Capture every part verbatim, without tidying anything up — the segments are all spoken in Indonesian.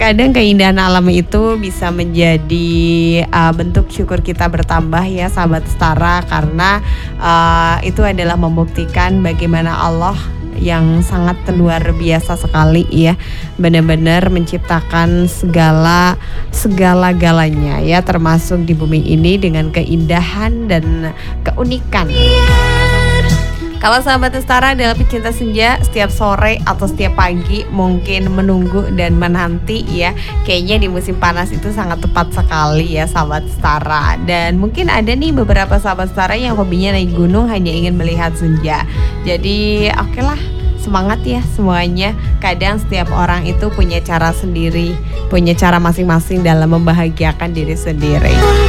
terkadang keindahan alam itu bisa menjadi uh, bentuk syukur kita bertambah ya sahabat setara, karena uh, itu adalah membuktikan bagaimana Allah yang sangat luar biasa sekali ya, benar-benar menciptakan segala segala-galanya ya, termasuk di bumi ini dengan keindahan dan keunikan. Kalau sahabat Setara adalah pecinta senja, setiap sore atau setiap pagi mungkin menunggu dan menanti ya. Kayaknya di musim panas itu sangat tepat sekali ya sahabat Setara. Dan mungkin ada nih beberapa sahabat Setara yang hobinya naik gunung hanya ingin melihat senja. Jadi oke lah, semangat ya semuanya. Kadang setiap orang itu punya cara sendiri, punya cara masing-masing dalam membahagiakan diri sendiri.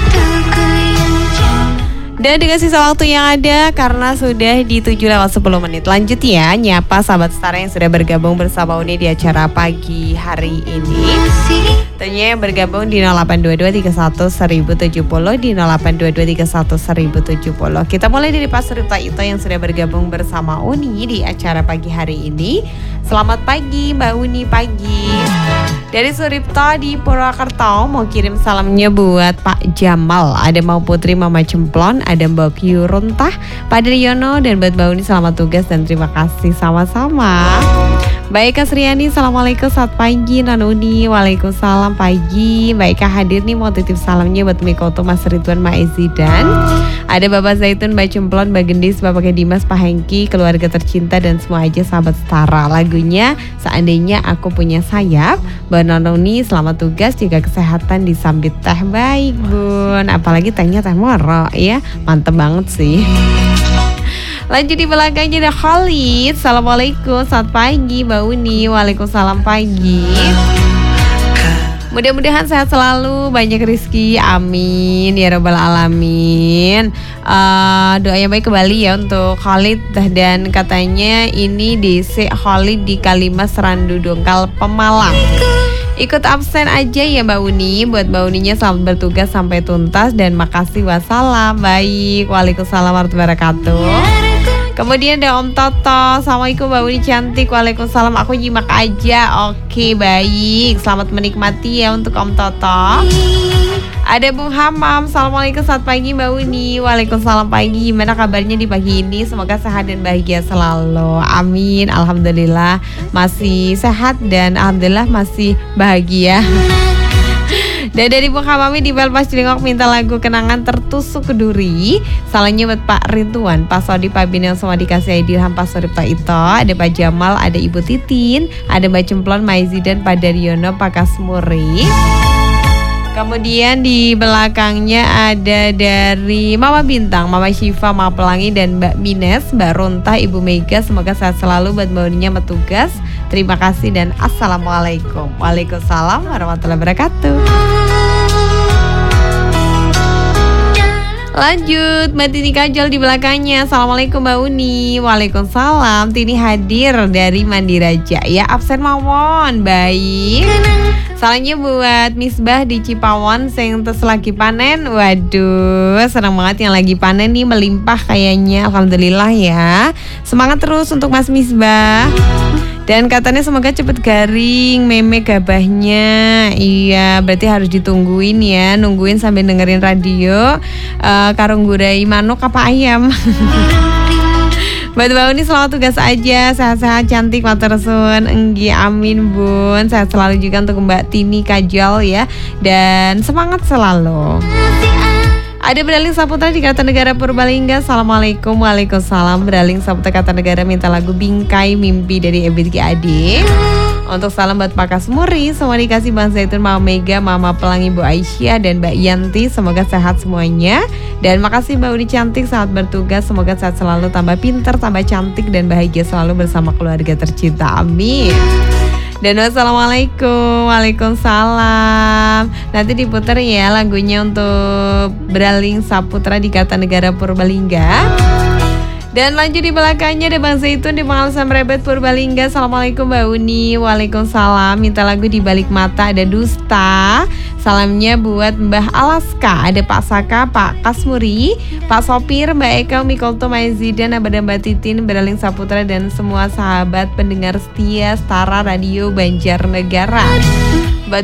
Dan dengan sisa waktu yang ada, karena sudah di tujuh lewat sepuluh menit, lanjut ya nyapa sahabat Setara yang sudah bergabung bersama Uni di acara pagi hari ini. Tentunya yang bergabung di nol delapan dua dua tiga satu seribu tujuh puluh, di nol delapan dua dua tiga satu seribu tujuh puluh. Kita mulai dari Pak Suripto Ito yang sudah bergabung bersama Uni di acara pagi hari ini. Selamat pagi Mbak Uni, pagi. Dari Suripto di Purwokerto mau kirim salamnya buat Pak Jamal, ada mau Putri Mama Cemplon, ada Mbak Piu Runtah, Pak Daryono, dan buat Mbak Uni selamat tugas dan terima kasih sama-sama. Baik Kak Sriani, Assalamualaikum, selamat pagi Nan Uni. Waalaikumsalam, pagi. Baik Kak hadir nih mau titip salamnya buat Mikoto, Mas Ridwan, Mbak Ezidan, ada Bapak Zaitun, Mbak Cemplon, Mbak Gendis, Bapak Dimas, Pak Hengki, keluarga tercinta dan semua aja sahabat Setara. Lagunya Seandainya Aku Punya Sayap. Mbak Nononi selamat tugas, jaga kesehatan, disambit teh. Baik Bun, apalagi tehnya teh moro ya, mantep banget sih. Lanjut di belakangnya ada Khalid. Assalamualaikum, selamat pagi Mbak Uni. Waalaikumsalam, pagi. Mudah-mudahan sehat selalu, banyak rezeki, amin ya rabbal alamin. uh, Doa yang baik kembali ya untuk Khalid. Dan katanya ini D C Khalid di Kalimas Randu Dongkal Pemalang. Ikut absen aja ya Mbak Uni. Buat Mbak Uninya selamat bertugas sampai tuntas dan makasih, wassalam. Baik, waalaikumsalam warahmatullahi wabarakatuh. Kemudian ada Om Toto. Assalamualaikum Mbak Uni cantik. Waalaikumsalam, aku nyimak aja. Oke baik, selamat menikmati ya untuk Om Toto. Ada Bung Hamam. Assalamualaikum, selamat pagi Mbak Uni. Waalaikumsalam, pagi. Gimana kabarnya di pagi ini? Semoga sehat dan bahagia selalu, amin. Alhamdulillah masih sehat dan alhamdulillah masih bahagia. Dan dari Bung Hamami di Belpas Cilingok minta lagu Kenangan Tertusuk Keduri. Salahnya buat Pak Rintuan, Pak Sodi, Pak Bin yang semua dikasih Ilham, Pak Suripto Ito, ada Pak Jamal, ada Ibu Titin, ada Mbak Cemplon, Maizi dan Pak Daryono, Pak Kasmuri. Kemudian di belakangnya ada dari Mama Bintang, Mama Syifa, Mama Pelangi dan Mbak Mines, Mbak Runtah, Ibu Mega. Semoga sehat selalu buat Mbak Uninya petugas. Terima kasih dan assalamualaikum. Waalaikumsalam warahmatullahi wabarakatuh. Lanjut, Mbak Tini Kajol di belakangnya. Assalamualaikum Mbak Uni. Waalaikumsalam. Tini hadir dari Mandiraja ya, absen mawon. Baik. Salamnya buat Misbah di Cipawon sing tes lagi panen. Waduh, senang banget yang lagi panen nih, melimpah kayaknya. Alhamdulillah ya. Semangat terus untuk Mas Misbah. Dan katanya semoga cepet garing meme gabahnya. Iya, berarti harus ditungguin ya. Nungguin sambil dengerin radio. uh, Karung gurai manuk apa ayam. Mbak Mbak Uni selamat tugas aja. Sehat-sehat, cantik, matur suwun. Enggi, amin Bun. Sehat selalu juga untuk Mbak Tini Kajol ya. Dan semangat selalu. Ada Beraling Saputra di Kartanegara Purbalingga. Assalamualaikum. Waalaikumsalam. Beraling Saputra Kartanegara minta lagu Bingkai Mimpi dari Ebit G Ade. Untuk salam buat Pak Kasmuri, semua dikasih Bang Zaitun, Mama Mega, Mama Pelangi, Bu Aisyah dan Mbak Yanti. Semoga sehat semuanya. Dan makasih Mbak Uni cantik, saat bertugas. Semoga sehat selalu, tambah pinter, tambah cantik dan bahagia selalu bersama keluarga tercinta. Amin. Dan wassalamualaikum. Waalaikumsalam. Nanti diputar ya lagunya untuk Beraling Saputra di Kartanegara Purbalingga. Dan lanjut di belakangnya ada Bang Zaitun di Pengalasan Merebet Purbalingga. Assalamualaikum Mbak Uni. Waalaikumsalam. Minta lagu Di Balik Mata, ada Dusta. Salamnya buat Mbah Alaska, ada Pak Saka, Pak Kasmuri, Pak Sopir, Mbak Eka, Mikolto, Maizidan, Abada Mbak Titin, Beraling Saputra dan semua sahabat pendengar setia Setara Radio Banjarnegara.